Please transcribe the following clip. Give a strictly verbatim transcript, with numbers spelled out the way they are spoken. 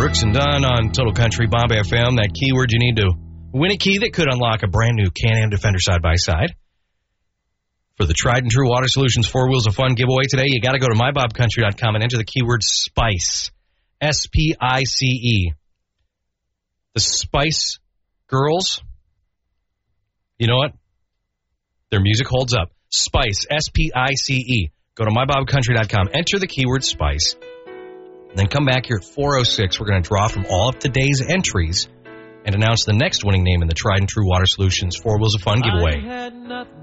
Brooks and Dunn on Total Country Bombay F M. That keyword you need to win a key that could unlock a brand new Can-Am Defender side-by-side. For the tried and true Water Solutions Four Wheels of Fun giveaway today, you got to go to my bob country dot com and enter the keyword SPICE. S P I C E. The Spice Girls, you know what? Their music holds up. SPICE, S P I C E. Go to my bob country dot com, enter the keyword SPICE, and then come back here at four oh six. We're going to draw from all of today's entries and announce the next winning name in the tried and true Water Solutions Four Wheels of Fun giveaway.